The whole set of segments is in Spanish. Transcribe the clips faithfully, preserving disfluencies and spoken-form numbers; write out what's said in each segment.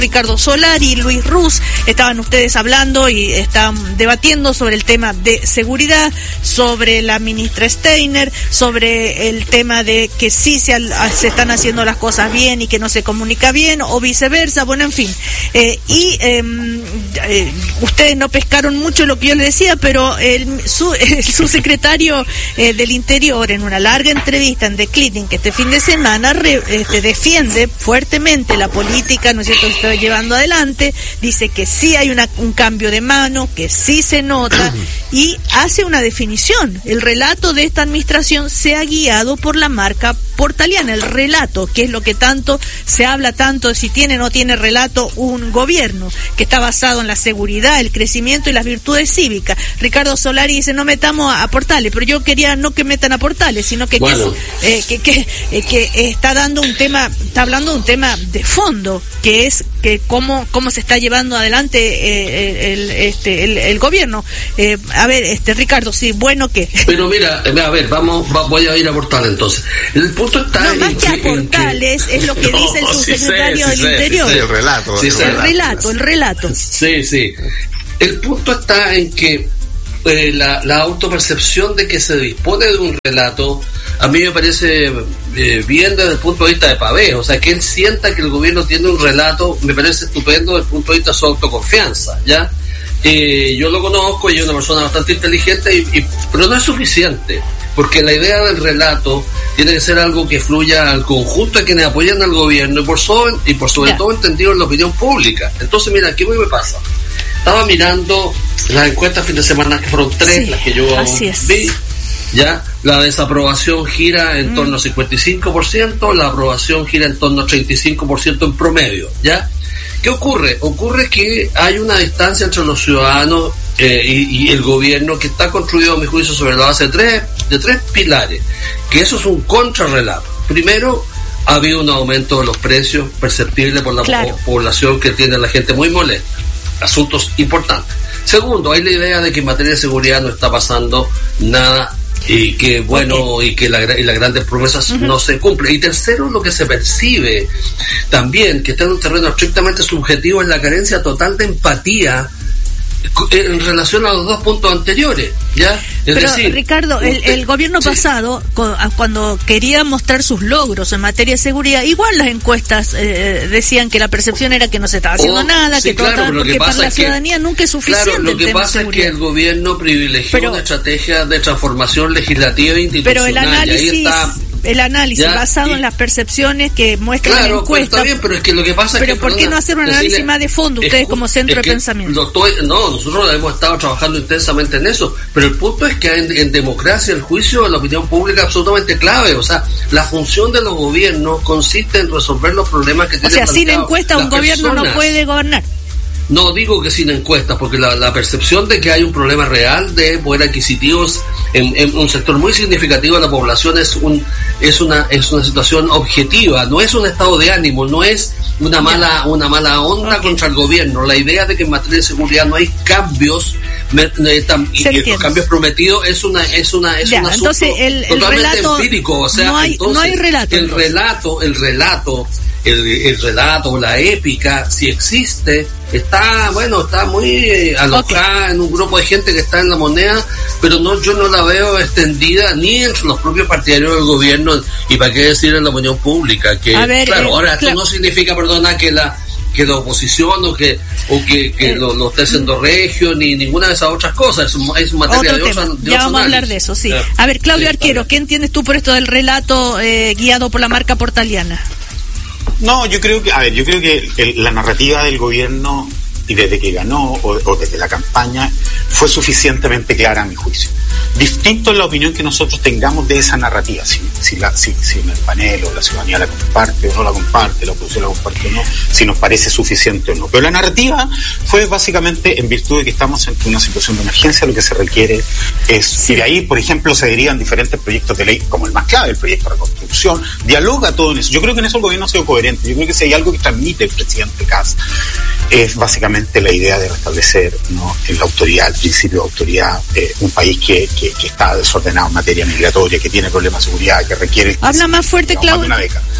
Ricardo Solari y Luis Ruz, estaban ustedes hablando y están debatiendo sobre el tema de seguridad, sobre la ministra Steiner, sobre el tema de que sí se, se están haciendo las cosas bien y que no se comunica bien, o viceversa, bueno, en fin. Eh, y eh, eh, ustedes no pescaron mucho lo que yo les decía, pero el, su, el subsecretario eh, del Interior, en una larga entrevista en The Clinic este fin de semana, re, este, defiende fuertemente la política, ¿no es cierto?, que llevando adelante, dice que sí hay una, un cambio de mano, que sí se nota, y hace una definición. El relato de esta administración se ha guiado por la marca portaliana, el relato, que es lo que tanto se habla tanto de si tiene o no tiene relato un gobierno, que está basado en la seguridad, el crecimiento y las virtudes cívicas. Ricardo Solari dice, no metamos a, a Portales, pero yo quería no que metan a Portales, sino que, bueno. que, eh, que, que, eh, que está dando un tema, está hablando de un tema de fondo, que es que cómo cómo se está llevando adelante eh, el este el, el gobierno. Eh, a ver, este Ricardo, sí, bueno, ¿qué? Pero mira, a ver, vamos, va, voy a ir a Portales entonces. El punto está no, en más que a Portales que... es lo que no, dice el subsecretario sí sé, sí del sé, Interior. Sí sé, el relato, sí, el, relato, el relato, el relato. Sí, sí. El punto está en que eh, la, la autopercepción de que se dispone de un relato, a mí me parece eh, bien desde el punto de vista de Pavés, o sea, que él sienta que el gobierno tiene un relato, me parece estupendo desde el punto de vista de su autoconfianza, ¿ya? Eh, yo lo conozco y es una persona bastante inteligente, y, y, pero no es suficiente, porque la idea del relato tiene que ser algo que fluya al conjunto de quienes apoyan al gobierno y por sobre, y por sobre yeah. todo entendido en la opinión pública. Entonces, mira, ¿qué me pasa? Estaba mirando las encuestas fin de semana, que fueron tres, sí, las que yo vi. Ya, la desaprobación gira en mm. torno al cincuenta y cinco por ciento, la aprobación gira en torno al treinta y cinco por ciento en promedio, ¿ya? ¿Qué ocurre? Ocurre que hay una distancia entre los ciudadanos eh, y, y el gobierno que está construido, a mi juicio, sobre la base de tres, de tres pilares, que eso es un contrarrelato. Primero, ha habido un aumento de los precios perceptible por la claro. po- población que tiene la gente muy molesta. Asuntos importantes. Segundo, hay la idea de que en materia de seguridad no está pasando nada y que bueno okay. y que la, y las grandes promesas uh-huh. no se cumplen. Y tercero, lo que se percibe también, que está en un terreno estrictamente subjetivo, es la carencia total de empatía en relación a los dos puntos anteriores, ¿ya? Es Pero decir, Ricardo, usted, el, el gobierno sí. pasado, cuando quería mostrar sus logros en materia de seguridad, igual las encuestas eh, decían que la percepción era que no se estaba haciendo oh, nada, sí, que claro, todo, porque para la es ciudadanía que, nunca es suficiente. Claro, lo que pasa es que el gobierno privilegió pero, una estrategia de transformación legislativa e institucional. Pero el análisis... Y ahí está, el análisis ya, basado y, en las percepciones que muestran claro, la encuesta. Pero está bien, pero es que lo que pasa pero es que... ¿por qué no hacer un análisis decirle, más de fondo ustedes es, como centro de pensamiento? Estoy, no, nosotros hemos estado trabajando intensamente en eso, pero el punto es que en, en democracia el juicio de la opinión pública es absolutamente clave. O sea, la función de los gobiernos consiste en resolver los problemas que tienen. O sea, sin encuesta un gobierno personas. no puede gobernar. No digo que sin encuestas, porque la, la percepción de que hay un problema real de poder adquisitivos en, en un sector muy significativo de la población es un es una es una situación objetiva, no es un estado de ánimo, no es una mala una mala onda okay. contra el gobierno. La idea de que en materia de seguridad no hay cambios me, eh, tam, y que los cambios prometidos es una es una es ya, un asunto entonces el, el totalmente relato, empírico. O sea, no hay, entonces, no hay relato, el entonces. relato el relato el, el relato la épica, si existe, está bueno está muy alojada okay. en un grupo de gente que está en la moneda, pero no yo no la veo extendida ni entre los propios partidarios del gobierno, y para qué decir en la opinión pública, que ver, claro, eh, ahora esto claro. no significa, perdona, que la que la oposición o que o que, que eh, lo, lo esté haciendo regio ni ninguna de esas otras cosas, es, es materia de otra, de ya vamos análisis. a hablar de eso, sí. Claro. A ver, Claudio sí, Arquero, ¿qué entiendes tú por esto del relato eh, guiado por la marca portaliana? No, yo creo que, a ver, yo creo que el, la narrativa del gobierno, y desde que ganó o, o desde la campaña, fue suficientemente clara a mi juicio. Distinto es la opinión que nosotros tengamos de esa narrativa, si, si, la, si, si en el panel o la ciudadanía la comparte o no la comparte, la oposición la comparte o no, si nos parece suficiente o no. Pero la narrativa fue básicamente en virtud de que estamos en una situación de emergencia, lo que se requiere es, sí. y de ahí, por ejemplo, se derivan diferentes proyectos de ley, como el más clave, el proyecto de reconstrucción, dialoga todo en eso. Yo creo que en eso el gobierno ha sido coherente. Yo creo que si hay algo que transmite el presidente Kast, es básicamente la idea de restablecer, ¿no?, en la autoridad, el principio de autoridad, eh, un país que, que, que está desordenado en materia migratoria, que tiene problemas de seguridad, que requiere... Habla más fuerte, Claudio.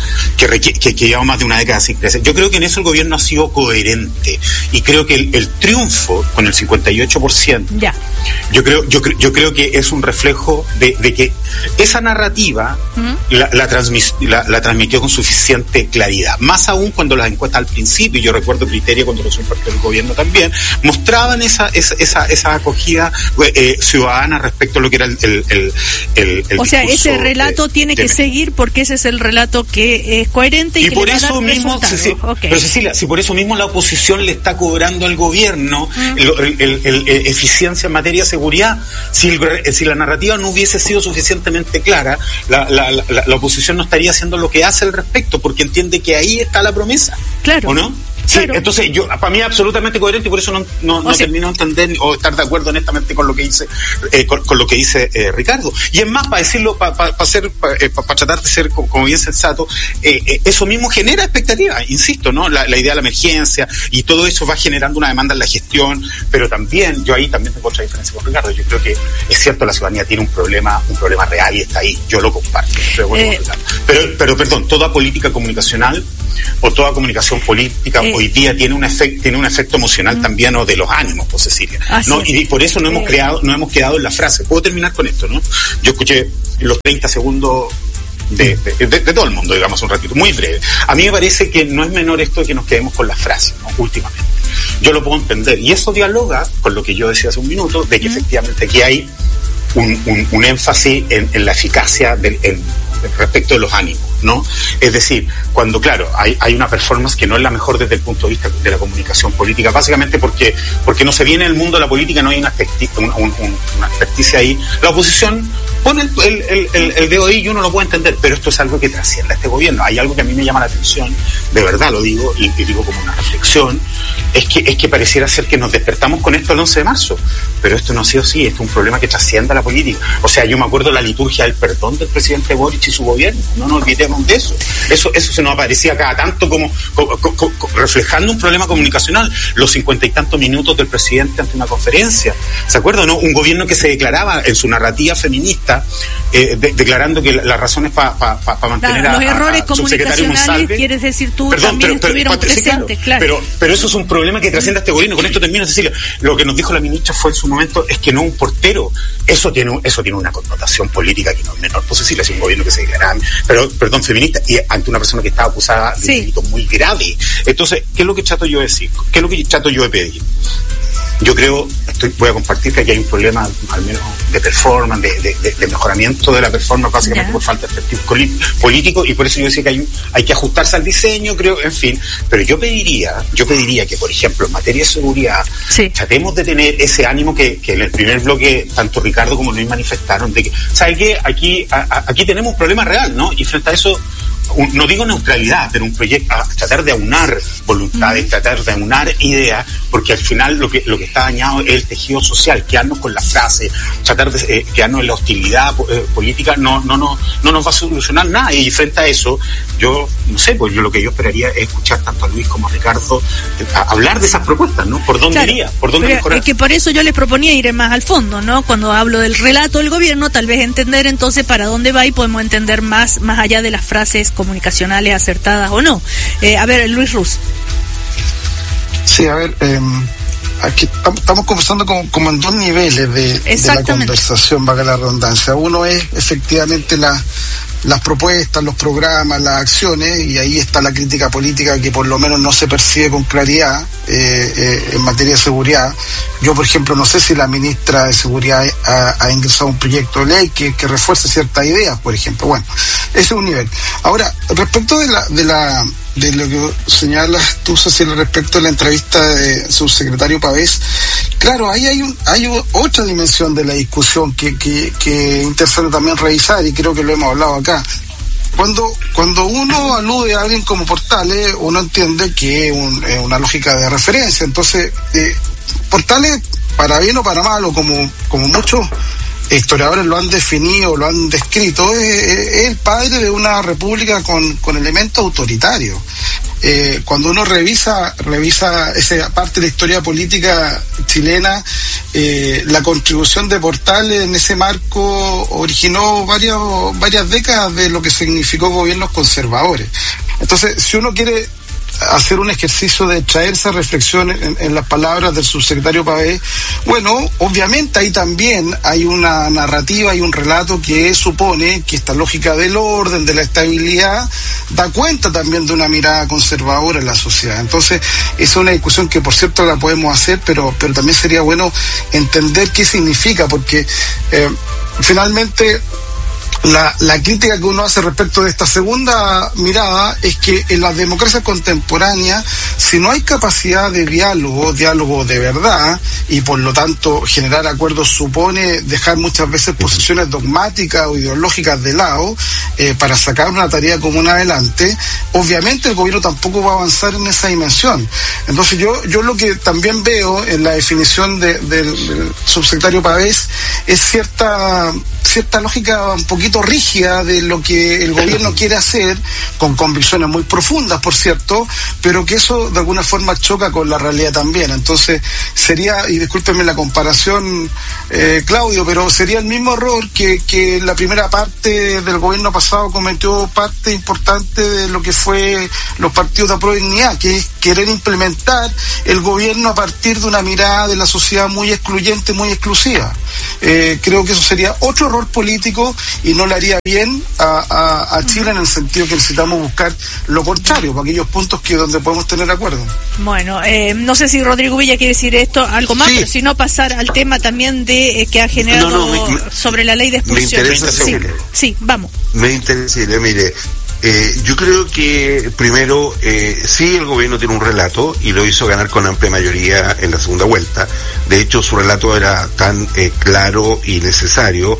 que, requiere, que, que lleva más de una década sin crecer. Yo creo que en eso el gobierno ha sido coherente y creo que el, el triunfo con el cincuenta y ocho por ciento, ya. yo creo yo, yo creo que es un reflejo de, de que esa narrativa ¿Mm? la, la, transmis, la, la transmitió con suficiente claridad, más aún cuando las encuestas al principio, yo recuerdo Criteria cuando lo soy parte del gobierno también, mostraban esa esa esa, esa acogida eh, ciudadana respecto a lo que era el, el, el, el, el o sea, ese relato de, tiene de que de seguir porque ese es el relato que es coherente y, y que por le va eso a dar mismo Cecilia, okay. pero Cecilia, si por eso mismo la oposición le está cobrando al gobierno ¿Mm? el, el, el, el, el eficiencia en materia de seguridad, si, el, si la narrativa no hubiese sido suficientemente clara, la, la, la, la oposición no estaría haciendo lo que hace al respecto, porque entiende que ahí está la promesa, claro, ¿o no? Sí, claro. Entonces yo para mí es absolutamente coherente y por eso no, no, no termino de entender o estar de acuerdo honestamente con lo que dice eh, con, con lo que dice eh, Ricardo. Y es más, para decirlo, para pa, pa hacer, para eh, pa, pa tratar de ser como, como bien sensato, eh, eh, eso mismo genera expectativas, insisto, ¿no? La, la idea de la emergencia y todo eso va generando una demanda en la gestión, pero también, yo ahí también tengo otra diferencia con Ricardo, yo creo que es cierto, la ciudadanía tiene un problema, un problema real y está ahí, yo lo comparto, pero, bueno, eh, pero, pero perdón, toda política comunicacional o toda comunicación política eh, hoy día tiene un efecto tiene un efecto emocional uh-huh. también o de los ánimos, pues Cecilia, ¿no? Y por eso no hemos eh, creado no hemos quedado en la frase. Puedo terminar con esto, ¿no? Yo escuché los treinta segundos de, de, de, de todo el mundo, digamos, un ratito, muy breve. A mí me parece que no es menor esto de que nos quedemos con las frases, ¿no? Últimamente. Yo lo puedo entender y eso dialoga con lo que yo decía hace un minuto, de que uh-huh. efectivamente aquí hay un, un, un énfasis en, en la eficacia del en, respecto de los ánimos, ¿no? Es decir, cuando, claro, hay, hay una performance que no es la mejor desde el punto de vista de la comunicación política, básicamente porque porque no se viene en el mundo de la política, no hay una experticia, un, un, una experticia ahí. La oposición pone el, el, el, el dedo ahí y uno lo puede entender, pero esto es algo que trasciende a este gobierno. Hay algo que a mí me llama la atención, de verdad lo digo, y, y digo como una reflexión, es que es que pareciera ser que nos despertamos con esto el once de marzo, pero esto no ha sido así, esto es un problema que trasciende a la política. O sea, yo me acuerdo de la liturgia del perdón del presidente Boric y su gobierno, no nos olvidemos de eso. Eso eso se nos aparecía cada tanto como, como, como, como reflejando un problema comunicacional, los cincuenta y tantos minutos del presidente ante una conferencia, ¿se acuerdan? ¿No? Un gobierno que se declaraba en su narrativa feminista, eh, de, declarando que las la razones para pa, pa, pa mantener la, los a, errores a subsecretario Monsalve, quieres decir tú, perdón, también pero, estuvieron pero, presentes, sí, claro, claro. Pero, pero eso es un problema que trasciende a este gobierno. Con esto termino, Cecilia. Lo que nos dijo la ministra fue en su momento es que no un portero. Eso tiene eso tiene una connotación política que no es menor. Pues Cecilia, es un gobierno que se declaraba, pero, perdón, feminista, y ante una persona que estaba acusada de sí. un delito muy grave. Entonces, ¿qué es lo que trato yo de decir? ¿Qué es lo que trato yo de pedir? Yo creo, estoy, voy a compartir que aquí hay un problema, al menos de performance, de, de, de, de mejoramiento de la performance, básicamente yeah. por falta de efectivo político, y por eso yo decía que hay, hay que ajustarse al diseño, creo, en fin. Pero yo pediría, yo pediría que, por ejemplo, en materia de seguridad, sí. tratemos de tener ese ánimo que, que en el primer bloque, tanto Ricardo como Luis manifestaron, de que, ¿sabe qué? Aquí, a, a, aquí tenemos un problema real, ¿no? Y frente a eso, un, no digo neutralidad, pero un proyecto, a tratar de aunar voluntades, mm. tratar de aunar ideas, porque al final lo que lo que está dañado es el tejido social, quedarnos con la frase, tratar de eh, quedarnos en la hostilidad eh, política no no no no nos va a solucionar nada. Y frente a eso, yo no sé, pues yo lo que yo esperaría es escuchar tanto a Luis como a Ricardo a hablar de esas propuestas, ¿no? ¿Por dónde claro, iría? ¿Por dónde mejorar? Es que por eso yo les proponía ir más al fondo, ¿no? Cuando hablo del relato del gobierno, tal vez entender entonces para dónde va y podemos entender más más allá de las frases comunicacionales acertadas o no. Eh, a ver, Luis Ruz. Sí, a ver, eh, aquí estamos conversando como, como en dos niveles de, de la conversación, valga la redundancia. Uno es efectivamente la, las propuestas, los programas, las acciones, y ahí está la crítica política que por lo menos no se percibe con claridad eh, eh, en materia de seguridad. Yo, por ejemplo, no sé si la ministra de Seguridad ha, ha ingresado un proyecto de ley que, que refuerce ciertas ideas, por ejemplo. Bueno, ese es un nivel. Ahora, respecto de la... De la de lo que señalas tú, Cecilia, respecto a la entrevista de subsecretario Pavés, claro, ahí hay un, hay otra dimensión de la discusión que, que, que es interesante también revisar, y creo que lo hemos hablado acá. Cuando cuando uno alude a alguien como Portales, uno entiende que es un, es una lógica de referencia. Entonces, eh, Portales, para bien o para mal, o como, como muchos historiadores lo han definido, lo han descrito, es, es el padre de una república con, con elementos autoritarios. eh, cuando uno revisa revisa esa parte de la historia política chilena, eh, la contribución de Portales en ese marco originó varias, varias décadas de lo que significó gobiernos conservadores. Entonces, si uno quiere hacer un ejercicio de traer esa reflexión en, en las palabras del subsecretario Pavés, bueno, obviamente ahí también hay una narrativa y un relato que supone que esta lógica del orden, de la estabilidad, da cuenta también de una mirada conservadora en la sociedad. Entonces, es una discusión que por cierto la podemos hacer, pero, pero también sería bueno entender qué significa, porque eh, finalmente La, la crítica que uno hace respecto de esta segunda mirada es que en las democracias contemporáneas, si no hay capacidad de diálogo, diálogo de verdad, y por lo tanto generar acuerdos supone dejar muchas veces posiciones dogmáticas o ideológicas de lado eh, para sacar una tarea común adelante, obviamente el gobierno tampoco va a avanzar en esa dimensión. Entonces yo yo lo que también veo en la definición de, del, del subsecretario Pavés es cierta cierta lógica un poquito rígida de lo que el gobierno quiere hacer, con convicciones muy profundas, por cierto, pero que eso de alguna forma choca con la realidad también. Entonces sería, y discúlpenme la comparación, eh, Claudio, pero sería el mismo error que, que la primera parte del gobierno pasado cometió parte importante de lo que fue los partidos de Apruebo Dignidad, que es querer implementar el gobierno a partir de una mirada de la sociedad muy excluyente, muy exclusiva. Eh, creo que eso sería otro error político y no le haría bien a, a, a Chile, en el sentido que necesitamos buscar lo contrario, para aquellos puntos que donde podemos tener acuerdo. Bueno, eh, no sé si Rodrigo Villa quiere decir esto, algo más, sí, pero si no pasar al tema también de eh, que ha generado no, no, me, sobre la ley de expulsión. Me interesa, sí, sí, vamos. Me interesa, mire, Eh, yo creo que primero eh, sí, el gobierno tiene un relato y lo hizo ganar con amplia mayoría en la segunda vuelta. De hecho, su relato era tan eh, claro y necesario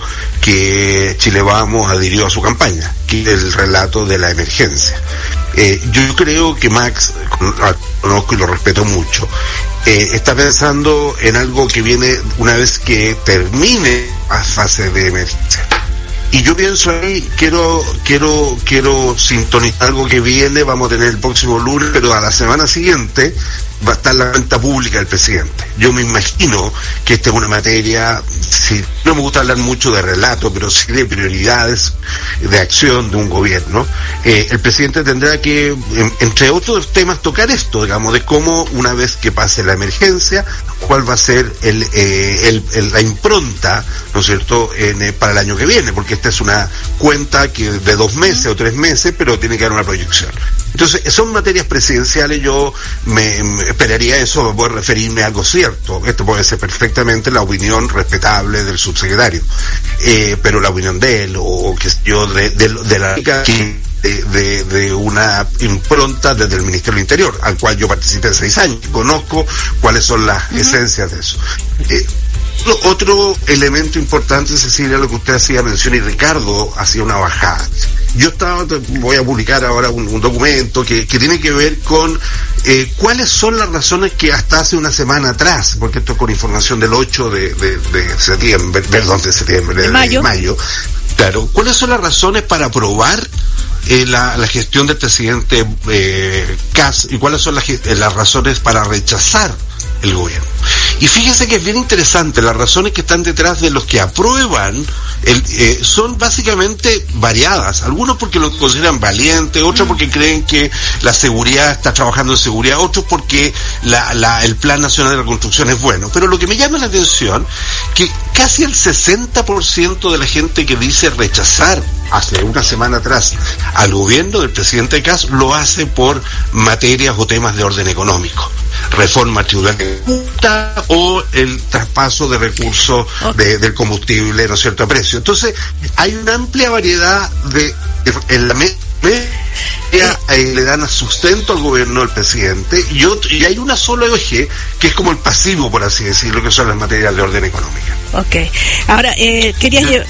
que Chile Vamos adhirió a su campaña, que es el relato de la emergencia. Eh, yo creo que Max, conozco y lo respeto mucho, eh, está pensando en algo que viene una vez que termine la fase de emergencia. Y yo pienso ahí, quiero quiero quiero sintonizar algo que viene, vamos a tener el próximo lunes, pero a la semana siguiente va a estar la cuenta pública del presidente. Yo me imagino que esta es una materia, si, no me gusta hablar mucho de relato, pero sí de prioridades de acción de un gobierno. Eh, el presidente tendrá que, en, entre otros temas, tocar esto, digamos, de cómo una vez que pase la emergencia, cuál va a ser el, eh, el, el la impronta, ¿no es cierto?, en, eh, para el año que viene, porque esta es una cuenta que de dos meses o tres meses, pero tiene que haber una proyección. Entonces, son materias presidenciales, yo me, me esperaría eso, me puedo referirme a algo cierto. Esto puede ser perfectamente la opinión respetable del subsecretario, eh, pero la opinión de él, o que yo, de, de, de la de, de, de una impronta desde el Ministerio del Interior, al cual yo participé seis años, conozco cuáles son las uh-huh. esencias de eso. Eh, Otro elemento importante, Cecilia, lo que usted hacía mención, y Ricardo hacía una bajada. Yo estaba, voy a publicar ahora un, un documento que, que tiene que ver con eh, cuáles son las razones que hasta hace una semana atrás, porque esto es con información del ocho de, de, de septiembre, perdón, de septiembre, de, de mayo. mayo, claro, cuáles son las razones para aprobar eh, la, la gestión del presidente eh, Kast, y cuáles son las, las razones para rechazar el gobierno. Y fíjense que es bien interesante, las razones que están detrás de los que aprueban el, eh, son básicamente variadas. Algunos porque lo consideran valiente, otros porque creen que la seguridad está trabajando en seguridad, otros porque la, la, el Plan Nacional de Reconstrucción es bueno. Pero lo que me llama la atención, que casi el sesenta por ciento de la gente que dice rechazar hace una semana atrás al gobierno del presidente Kast lo hace por materias o temas de orden económico, reforma tributaria o el traspaso de recursos de, del combustible, ¿no es cierto?, a precio. Entonces hay una amplia variedad de, de en la media eh, le dan sustento al gobierno del presidente, y, otro, y hay una sola eje que es como el pasivo, por así decirlo, que son las materias de orden económico. Ok, ahora eh, quería llevar...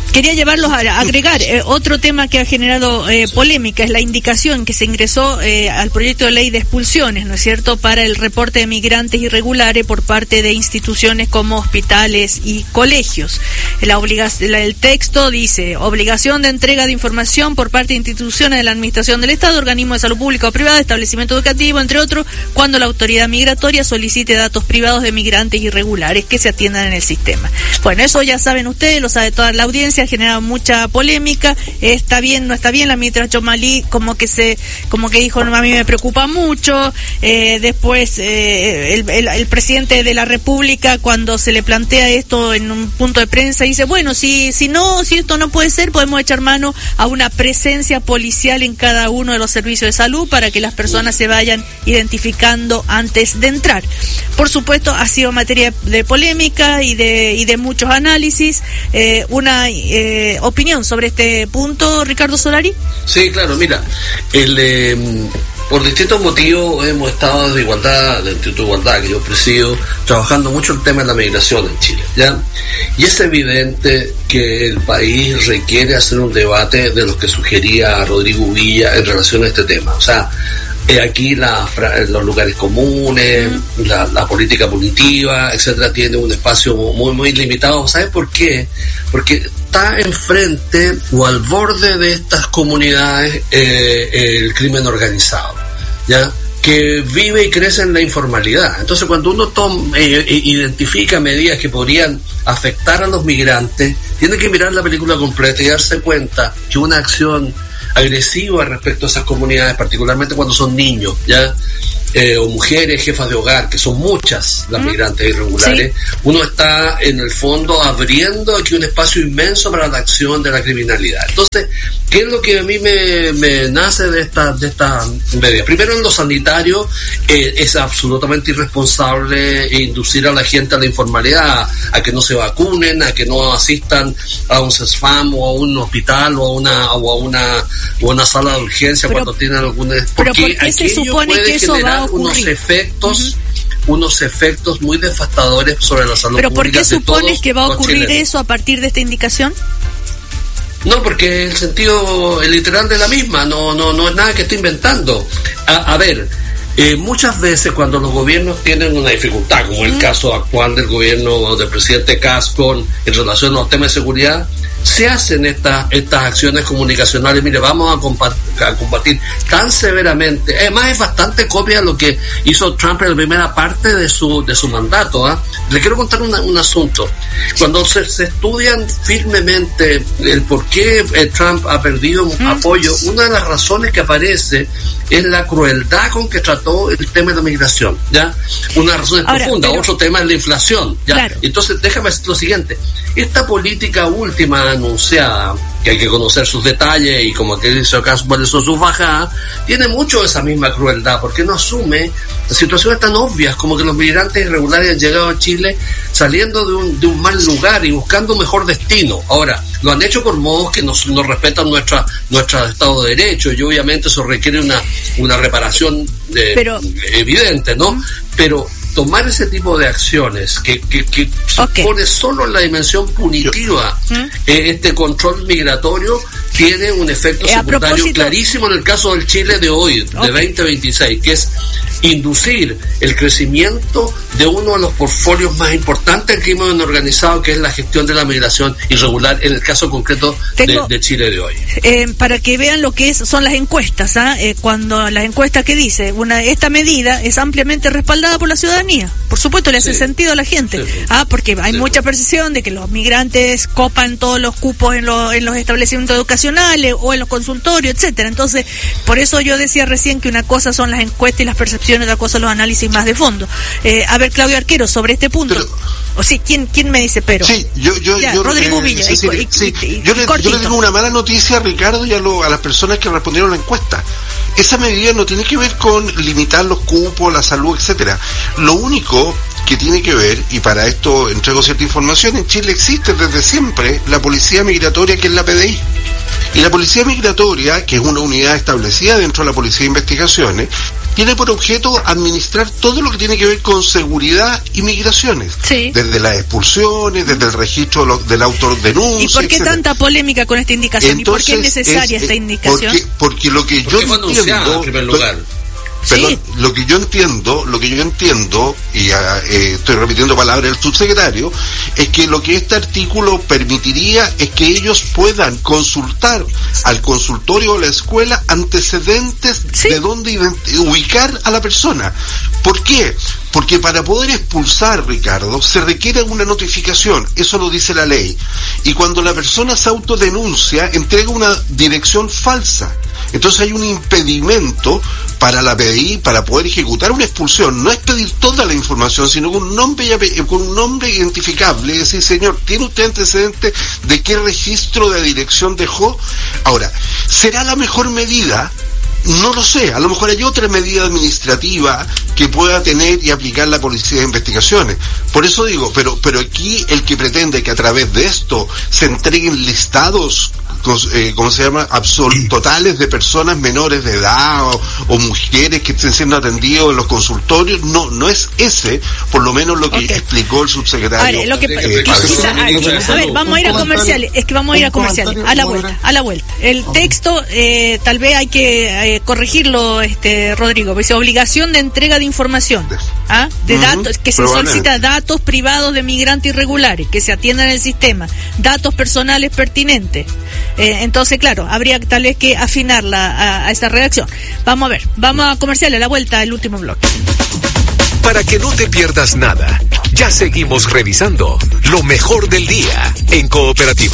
quería llevarlos a agregar eh, otro tema que ha generado eh, polémica, es la indicación que se ingresó eh, al proyecto de ley de expulsiones, ¿no es cierto?, para el reporte de migrantes irregulares por parte de instituciones como hospitales y colegios. La obligación, el texto dice: obligación de entrega de información por parte de instituciones de la Administración del Estado, organismos de salud pública o privada, establecimiento educativo, entre otros, cuando la autoridad migratoria solicite datos privados de migrantes irregulares que se atiendan en el sistema. Bueno, eso ya saben ustedes, lo sabe toda la audiencia, ha generado mucha polémica. Está bien, no está bien. La ministra Chomalí como que se, como que dijo, no, a mí me preocupa mucho. Eh, después eh, el, el, el presidente de la República, cuando se le plantea esto en un punto de prensa, dice, bueno, si si no, si esto no puede ser, podemos echar mano a una presencia policial en cada uno de los servicios de salud para que las personas se vayan identificando antes de entrar. Por supuesto, ha sido materia de polémica y de y de muchos análisis. Eh, una eh, opinión sobre este punto, Ricardo Solari. Sí, claro, mira, el eh, por distintos motivos hemos estado desde Igualdad, del Instituto de Igualdad que yo presido, trabajando mucho el tema de la migración en Chile, ¿ya? Y es evidente que el país requiere hacer un debate de los que sugería Rodrigo Villa en relación a este tema. O sea, eh, aquí la, los lugares comunes, mm. la, la política punitiva, etcétera, tiene un espacio muy, muy limitado. ¿Sabes por qué? Porque está enfrente o al borde de estas comunidades eh, el crimen organizado, ¿ya?, que vive y crece en la informalidad. Entonces, cuando uno toma, eh, identifica medidas que podrían afectar a los migrantes, tiene que mirar la película completa y darse cuenta que una acción agresiva respecto a esas comunidades, particularmente cuando son niños, ¿ya?, Eh, o mujeres, jefas de hogar, que son muchas las migrantes irregulares, sí. Uno está en el fondo abriendo aquí un espacio inmenso para la acción de la criminalidad. Entonces, ¿qué es lo que a mí me, me nace de esta de esta medida? Primero, en lo sanitario, eh, es absolutamente irresponsable inducir a la gente a la informalidad, a que no se vacunen, a que no asistan a un CESFAM o a un hospital o a una o a una o a una sala de urgencia pero, cuando tienen alguna, porque ¿pero por qué se supone que eso va a ocurrir? unos efectos uh-huh. unos efectos muy devastadores sobre la salud pero pública. ¿Por qué supones que va a ocurrir eso a partir de esta indicación? No, porque el sentido el literal de la misma, no no no es nada que esté inventando. A, a ver, eh, muchas veces cuando los gobiernos tienen una dificultad, como uh-huh. el caso actual del gobierno del presidente Kast con en relación a los temas de seguridad, se hacen estas estas acciones comunicacionales. Mire, vamos a combatir, a combatir tan severamente. Además, es bastante copia de lo que hizo Trump en la primera parte de su de su mandato. ¿eh? Le quiero contar una, un asunto. Cuando se, se estudian firmemente el por qué Trump ha perdido mm. apoyo, una de las razones que aparece es la crueldad con que trató el tema de la migración. ¿Ya? Una razón Ahora, profunda. pero, otro tema es la inflación. ¿Ya? Claro. Entonces, déjame decir lo siguiente. Esta política última anunciada, que hay que conocer sus detalles y como que dice acá cuáles son sus bajadas, tiene mucho de esa misma crueldad, porque no asume situaciones tan obvias como que los migrantes irregulares han llegado a Chile saliendo de un, de un mal lugar y buscando un mejor destino. Ahora, lo han hecho por modos que no, no respetan nuestra nuestro Estado de Derecho, y obviamente eso requiere una, una reparación de, Pero, evidente, ¿no? ¿Mm? Pero tomar ese tipo de acciones que, que, que okay. pone solo en la dimensión punitiva ¿Mm? eh, este control migratorio tiene un efecto eh, secundario propósito... clarísimo en el caso del Chile de hoy, okay. de veinte veintiséis, que es inducir el crecimiento de uno de los portfolios más importantes del crimen organizado, que es la gestión de la migración irregular, en el caso concreto Tengo, de, de Chile de hoy. Eh, para que vean lo que es, son las encuestas, ¿ah? eh, cuando las encuestas que dice, una esta medida es ampliamente respaldada por la ciudadanía. Por supuesto, le hace sí. sentido a la gente, sí. ah, porque hay sí. mucha percepción de que los migrantes copan todos los cupos en, lo, en los establecimientos educacionales o en los consultorios, etcétera. Entonces, por eso yo decía recién que una cosa son las encuestas y las percepciones, otra cosa los análisis más de fondo. Eh, a ver, Claudio Arquero, sobre este punto. Pero, o sí, ¿quién, ¿quién me dice pero? Sí, yo, yo, ya, yo, Rodrigo eh, Villa. Sí, sí, y, sí. Y, y, yo, le, yo le tengo una mala noticia a Ricardo y a, lo, a las personas que respondieron la encuesta. Esa medida no tiene que ver con limitar los cupos, la salud, etcétera. Lo único que tiene que ver, y para esto entrego cierta información, en Chile existe desde siempre la Policía Migratoria, que es la P D I. Y la Policía Migratoria, que es una unidad establecida dentro de la Policía de Investigaciones, tiene por objeto administrar todo lo que tiene que ver con seguridad y migraciones. Sí. Desde las expulsiones, desde el registro de la autodenuncia. ¿Y por qué etcétera. Tanta polémica con esta indicación? Entonces, ¿Y por qué es necesaria es, esta indicación? Porque, porque lo que yo entiendo... En primer lugar. Perdón, sí. lo que yo entiendo, lo que yo entiendo, y eh, estoy repitiendo palabras del subsecretario, es que lo que este artículo permitiría es que ellos puedan consultar al consultorio de la escuela antecedentes ¿sí? de dónde ubicar a la persona. ¿Por qué? Porque para poder expulsar, Ricardo, se requiere una notificación, eso lo dice la ley, y cuando la persona se autodenuncia, entrega una dirección falsa. Entonces hay un impedimento para la P D I para poder ejecutar una expulsión. No es pedir toda la información, sino con un nombre, con un nombre identificable. Es decir, señor, ¿tiene usted antecedentes de qué registro de dirección dejó? Ahora, ¿será la mejor medida? No lo sé, a lo mejor hay otra medida administrativa que pueda tener y aplicar la Policía de Investigaciones. Por eso digo, pero pero aquí el que pretende que a través de esto se entreguen listados, eh, ¿cómo se llama?, absolutos, totales de personas menores de edad o, o mujeres que estén siendo atendidos en los consultorios, no no es ese, por lo menos lo que okay. explicó el subsecretario. A ver, lo que, eh, quizá, a, a ver, vamos a ir a comerciales, es que vamos a ir a comerciales, a la vuelta, a la vuelta. El texto, eh, tal vez hay que eh, corregirlo, este Rodrigo, dice obligación de entrega de información, ¿ah? de uh-huh. datos, que se solicita datos privados de migrantes irregulares, que se atiendan en el sistema, datos personales pertinentes. Eh, entonces, claro, habría tal vez que afinarla a, a esta redacción. Vamos a ver, vamos a comerciales, a la vuelta, el último bloque. Para que no te pierdas nada, ya seguimos revisando lo mejor del día en Cooperativa.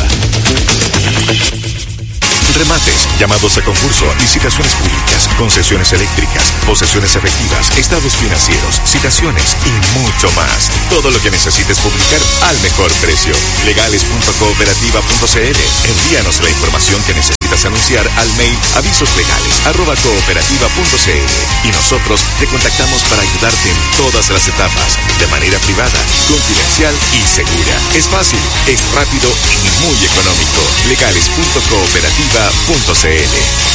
Remates, llamados a concurso, licitaciones públicas, concesiones eléctricas, posesiones efectivas, estados financieros, citaciones y mucho más. Todo lo que necesites publicar al mejor precio. legales punto cooperativa punto c l. Envíanos la información que necesitas anunciar al mail avisoslegales arroba cooperativa punto c l y nosotros te contactamos para ayudarte en todas las etapas, de manera privada, confidencial y segura. Es fácil, es rápido y muy económico. legales punto cooperativa punto c l.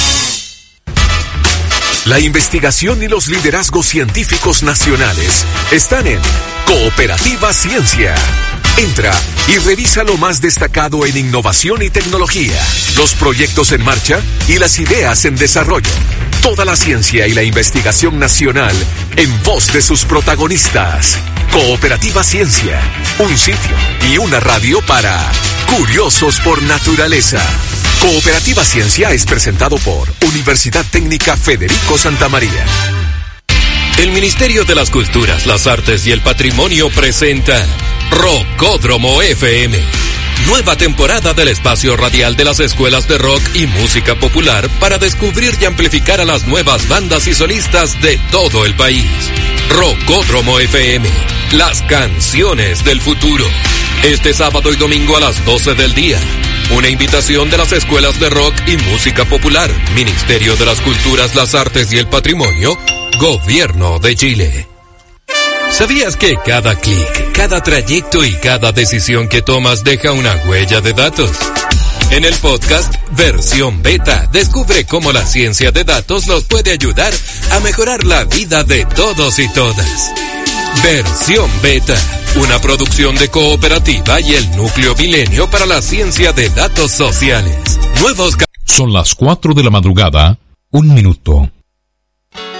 La investigación y los liderazgos científicos nacionales están en Cooperativa Ciencia. Entra y revisa lo más destacado en innovación y tecnología, los proyectos en marcha y las ideas en desarrollo. Toda la ciencia y la investigación nacional en voz de sus protagonistas. Cooperativa Ciencia, un sitio y una radio para curiosos por naturaleza. Cooperativa Ciencia es presentado por Universidad Técnica Federico Santa María. El Ministerio de las Culturas, las Artes y el Patrimonio presenta Rockódromo F M. Nueva temporada del espacio radial de las escuelas de rock y música popular para descubrir y amplificar a las nuevas bandas y solistas de todo el país. Rockódromo F M, las canciones del futuro. Este sábado y domingo a las doce del día. Una invitación de las escuelas de rock y música popular, Ministerio de las Culturas, las Artes y el Patrimonio, Gobierno de Chile. ¿Sabías que cada clic, cada trayecto y cada decisión que tomas deja una huella de datos? En el podcast Versión Beta, descubre cómo la ciencia de datos los puede ayudar a mejorar la vida de todos y todas. Versión Beta, una producción de Cooperativa y el Núcleo Milenio para la Ciencia de Datos Sociales. Nuevos... Son las cuatro de la madrugada, un minuto.